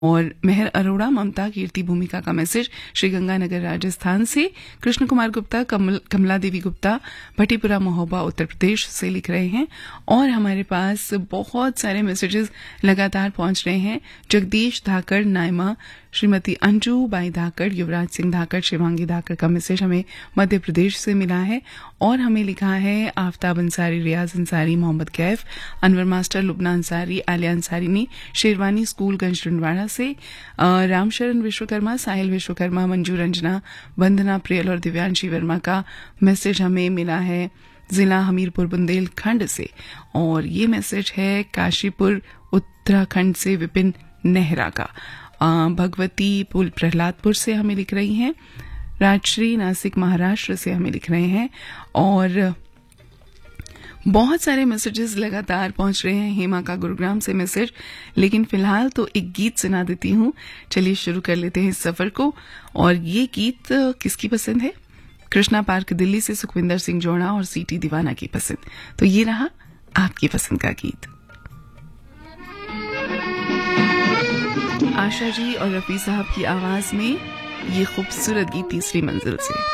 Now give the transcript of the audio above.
और मेहर अरोड़ा ममता कीर्ति भूमिका का मैसेज श्रीगंगानगर राजस्थान से। कृष्ण कुमार गुप्ता कमला देवी गुप्ता भट्टीपुरा महोबा उत्तर प्रदेश से लिख रहे हैं। और हमारे पास बहुत सारे मैसेजेस लगातार पहुंच रहे हैं। जगदीश धाकड़, नायमा, श्रीमती अंजू बाई धाकड़, युवराज सिंह धाकड़, शिवांगी धाकड़ का मैसेज हमें मध्य प्रदेश से मिला है। और हमें लिखा है आफ्ताब अंसारी, रियाज अंसारी, मोहम्मद कैफ, अनवर मास्टर, लुबना अंसारी, आलिया अंसारी ने शेरवानी स्कूल गंज डुंडवाड़ा से, रामशरण विश्वकर्मा, साहिल विश्वकर्मा, मंजू रंजना, वंदना प्रियल और दिव्यांशी वर्मा का मैसेज हमें मिला है जिला हमीरपुर बुंदेलखंड से। और ये मैसेज है काशीपुर उत्तराखंड से विपिन नेहरा का। भगवती पुल प्रहलादपुर से हमें लिख रही हैं। राजश्री नासिक महाराष्ट्र से हमें लिख रहे हैं। और बहुत सारे मैसेजेस लगातार पहुंच रहे हैं। हेमा का गुरुग्राम से मैसेज, लेकिन फिलहाल तो एक गीत सुना देती हूँ। चलिए शुरू कर लेते हैं इस सफर को। और ये गीत किसकी पसंद है? कृष्णा पार्क दिल्ली से सुखविंदर सिंह जोड़ा और सीटी दीवाना की पसंद। तो ये रहा आपकी पसंद का गीत। आशा जी और रफी साहब की आवाज में ये खूबसूरत गीत तीसरी मंजिल से।